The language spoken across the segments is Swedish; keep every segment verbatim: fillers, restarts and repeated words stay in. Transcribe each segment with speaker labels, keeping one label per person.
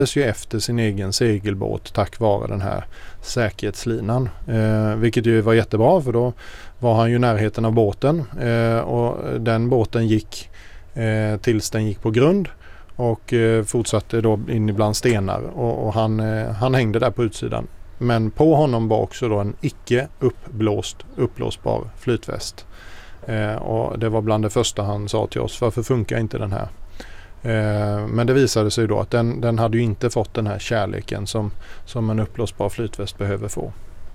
Speaker 1: ju efter sin egen segelbåt tack vare den här säkerhetslinan. Eh, vilket ju var jättebra, för då var han ju i närheten av båten. Eh, och den båten gick eh, tills den gick på grund. Och eh, fortsatte då in ibland stenar. Och, och han, eh, han hängde där på utsidan. Men på honom var också då en icke uppblåst, uppblåsbar flytväst. Eh, och det var bland det första han sa till oss: varför funkar inte den här? Eh, men det visade sig då att den, den hade ju inte fått den här kärleken som, som en uppblåsbar flytväst behöver få.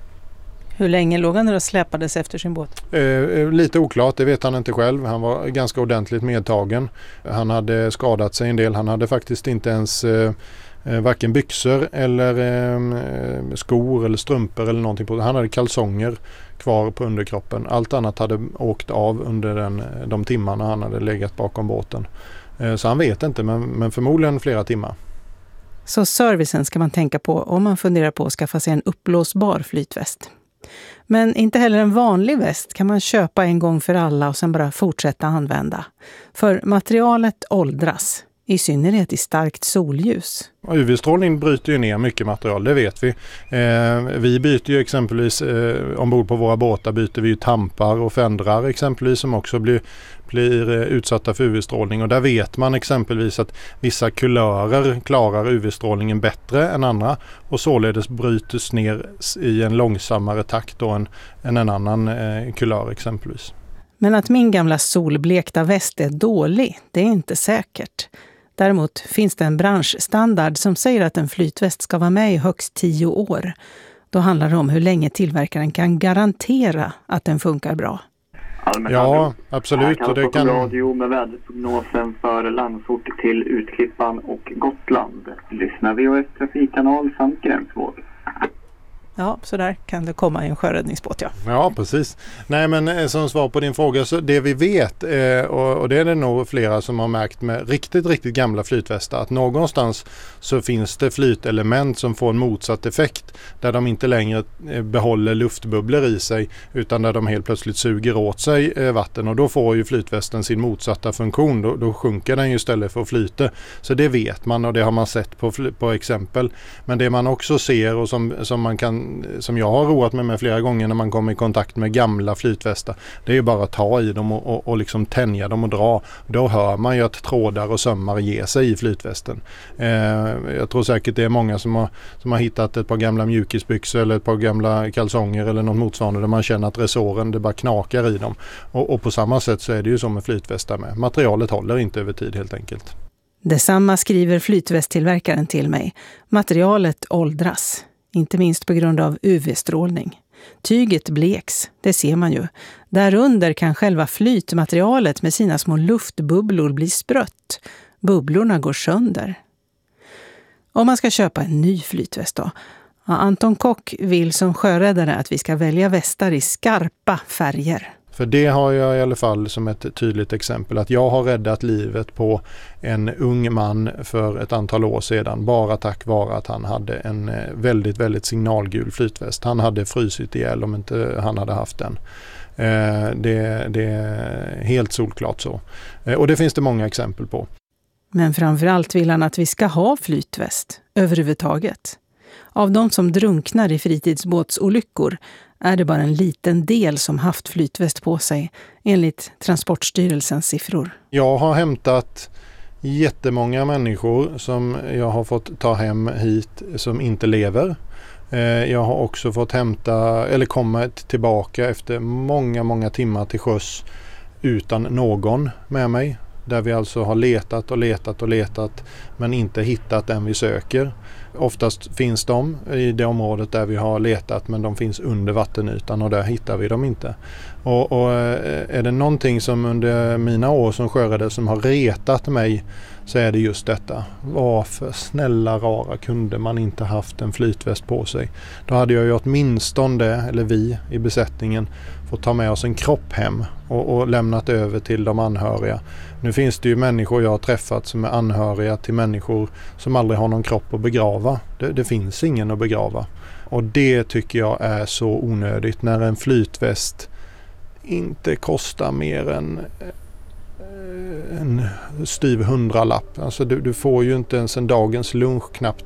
Speaker 2: Hur länge låg han och släpades efter sin båt?
Speaker 1: Eh, lite oklart, det vet han inte själv. Han var ganska ordentligt medtagen. Han hade skadat sig en del. Han hade faktiskt inte ens eh, varken byxor eller eh, skor eller strumpor eller någonting på. Han hade kalsonger kvar på underkroppen. Allt annat hade åkt av under den, de timmarna han hade legat bakom båten. Eh, så han vet inte, men, men förmodligen flera timmar.
Speaker 2: Så servicen ska man tänka på om man funderar på att skaffa sig en uppblåsbar flytväst. Men inte heller en vanlig väst kan man köpa en gång för alla och sen bara fortsätta använda. För materialet åldras, i synnerhet i starkt solljus.
Speaker 1: U V-strålning bryter ju ner mycket material, det vet vi. Eh, vi byter ju exempelvis, eh, ombord på våra båtar byter vi ju tampar och fändrar exempelvis, som också blir, blir eh, utsatta för U V-strålning. Och där vet man exempelvis att vissa kulörer klarar U V-strålningen bättre än andra och således bryts ner i en långsammare takt då än, än en annan eh, kulör exempelvis.
Speaker 2: Men att min gamla solblekta väst är dålig, det är inte säkert. Däremot finns det en branschstandard som säger att en flytväst ska vara med i högst tio år. Då handlar det om hur länge tillverkaren kan garantera att den funkar bra.
Speaker 3: Allmänt
Speaker 1: ja,
Speaker 3: radio.
Speaker 1: absolut.
Speaker 3: Här
Speaker 1: och det kan...
Speaker 3: radio med väderprognosen för Landsort till Utklippan och Gotland. Lyssna V H S-trafikkanal samt gränsvåg.
Speaker 2: Ja, så där kan det komma i en sjöräddningsbåt, ja.
Speaker 1: Ja, precis. Nej, men som svar på din fråga, så det vi vet, eh, och, och det är det nog flera som har märkt med riktigt, riktigt gamla flytvästar, att någonstans så finns det flytelement som får en motsatt effekt, där de inte längre eh, behåller luftbubblor i sig, utan där de helt plötsligt suger åt sig eh, vatten, och då får ju flytvästen sin motsatta funktion, då, då sjunker den ju istället för att flyta. Så det vet man, och det har man sett på, på exempel. Men det man också ser och som, som man kan som jag har roat mig med flera gånger när man kommer i kontakt med gamla flytvästar, det är ju bara att ta i dem och, och, och liksom tänja dem och dra. Då hör man ju att trådar och sömmar ger sig i flytvästen. Eh, jag tror säkert det är många som har, som har hittat ett par gamla mjukisbyxor eller ett par gamla kalsonger eller något motsvarande där man känner att resåren, det bara knakar i dem. Och, och på samma sätt så är det ju som med flytvästar med. Materialet håller inte över tid helt enkelt.
Speaker 2: Detsamma skriver flytvästtillverkaren till mig. Materialet åldras. Inte minst på grund av U V-strålning. Tyget bleks, det ser man ju. Därunder kan själva flytmaterialet med sina små luftbubblor bli sprött. Bubblorna går sönder. Om man ska köpa en ny flytväst då? Ja, Anton Kock vill som sjöräddare att vi ska välja västar i skarpa färger.
Speaker 1: För det har jag i alla fall som ett tydligt exempel, att jag har räddat livet på en ung man för ett antal år sedan, bara tack vare att han hade en väldigt, väldigt signalgul flytväst. Han hade frysit ihjäl om inte han hade haft den. Det, det är helt solklart så. Och det finns det många exempel på.
Speaker 2: Men framförallt vill han att vi ska ha flytväst överhuvudtaget. Av de som drunknar i fritidsbåtsolyckor är det bara en liten del som haft flytväst på sig, enligt Transportstyrelsens siffror. Jag
Speaker 1: har hämtat jättemånga människor som jag har fått ta hem hit som inte lever. Jag har också fått hämta eller komma tillbaka efter många, många timmar till sjöss utan någon med mig. Där vi alltså har letat och letat och letat men inte hittat den vi söker. Oftast finns de i det området där vi har letat, men de finns under vattenytan och där hittar vi dem inte. Och, och är det någonting som under mina år som sjöräddare som har retat mig, så är det just detta. Varför snälla rara kunde man inte haft en flytväst på sig? Då hade jag ju åtminstone, eller vi i besättningen, fått ta med oss en kropp hem och, och lämnat över till de anhöriga. Nu finns det ju människor jag har träffat som är anhöriga till människor som aldrig har någon kropp att begrava. Det, det finns ingen att begrava. Och det tycker jag är så onödigt, när en flytväst inte kostar mer än en styv hundralapp. Alltså du, du får ju inte ens en dagens lunch knappt